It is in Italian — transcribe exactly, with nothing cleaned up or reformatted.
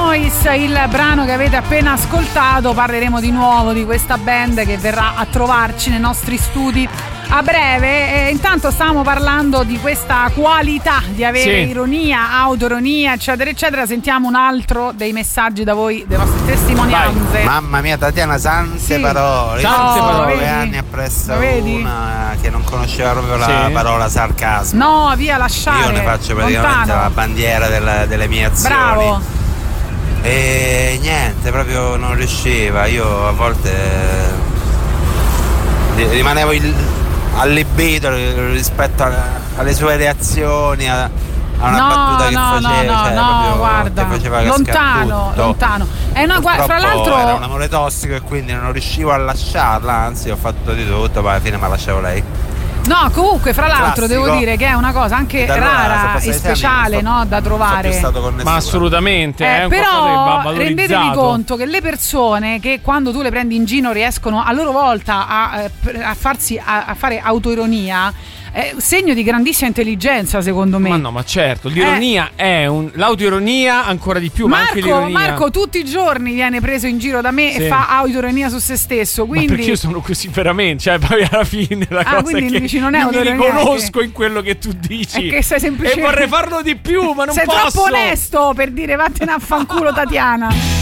Noise, il brano che avete appena ascoltato. Parleremo di nuovo di questa band che verrà a trovarci nei nostri studi a breve. E intanto stavamo parlando di questa qualità di avere sì. ironia, autoironia, eccetera eccetera. Sentiamo un altro dei messaggi da voi, delle vostre testimonianze. Vai. Mamma mia, Tatiana, tante sì. parole. Tante oh, parole. Nove anni appresso una che non conosceva proprio la sì. parola sarcasmo. No, via, lasciare. Io ne faccio praticamente lontano. La bandiera della, delle mie azioni. Bravo. E niente, proprio non riusciva. Io a volte rimanevo il, allibito rispetto a, alle sue reazioni, a, a una no, battuta che no, faceva, no, cioè, no, proprio guarda, ti faceva lontano, tutto. lontano. È una, guarda, fra l'altro era un amore tossico e quindi non riuscivo a lasciarla, anzi ho fatto di tutto, ma alla fine me la lasciavo lei. No, comunque, fra l'altro, Classico. devo dire che è una cosa anche rara e speciale, no, da trovare. Ma assolutamente, eh, è un però rendetevi conto che le persone che quando tu le prendi in giro riescono a loro volta a, a farsi a, a fare autoironia. È segno di grandissima intelligenza, secondo me. Ma no, ma certo, l'ironia eh. è un l'autaironia ancora di più, Marco, ma anche l'ironia. Marco tutti i giorni viene preso in giro da me sì. e fa autoironia su se stesso, quindi ma perché io sono così veramente, cioè poi alla fine la ah, cosa è che dici, non è io mi riconosco riconosco in quello che tu dici. È che sei semplicemente e vorrei farlo di più, ma non sei posso. Sei troppo onesto per dire vattene a fanculo Tatiana.